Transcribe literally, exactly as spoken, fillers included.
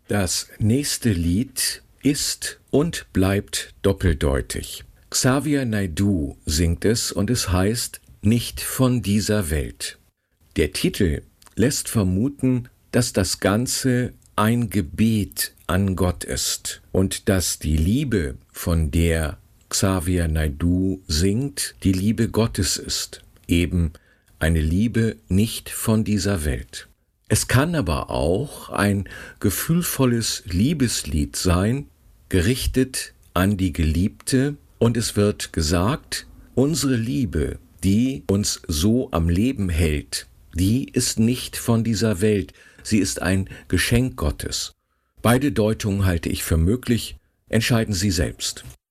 Das nächste Lied ist und bleibt doppeldeutig. Xavier Naidoo singt es und es heißt »Nicht von dieser Welt«. Der Titel lässt vermuten, dass das Ganze ein Gebet an Gott ist und dass die Liebe, von der Xavier Naidoo singt, die Liebe Gottes ist, eben eine Liebe nicht von dieser Welt. Es kann aber auch ein gefühlvolles Liebeslied sein, gerichtet an die Geliebte, und es wird gesagt, unsere Liebe, die uns so am Leben hält, die ist nicht von dieser Welt, sie ist ein Geschenk Gottes. Beide Deutungen halte ich für möglich, entscheiden Sie selbst.